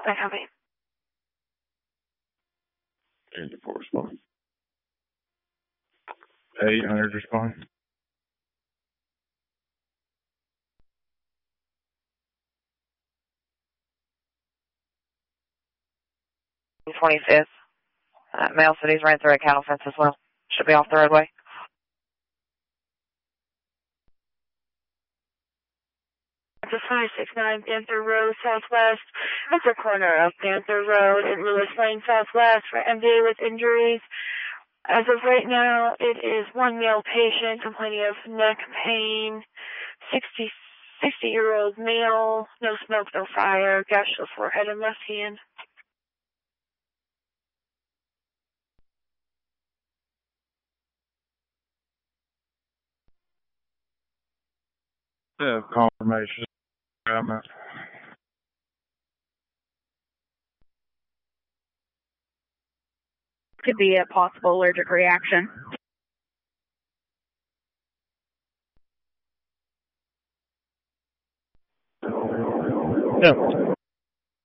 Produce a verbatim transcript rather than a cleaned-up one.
I copy. And the correspondent. eight hundred respond. twenty-fifth. Uh, Mail City's ran through a cattle fence as well. Should be off the roadway. It's a five six nine Panther Road Southwest. At the corner of Panther Road and Lewis Lane Southwest for M D A with injuries. As of right now, it is one male patient complaining of neck pain, sixty, sixty-year-old male, no smoke, no fire, gash to the forehead and left hand. Yeah, confirmation. Could be a possible allergic reaction. Yeah.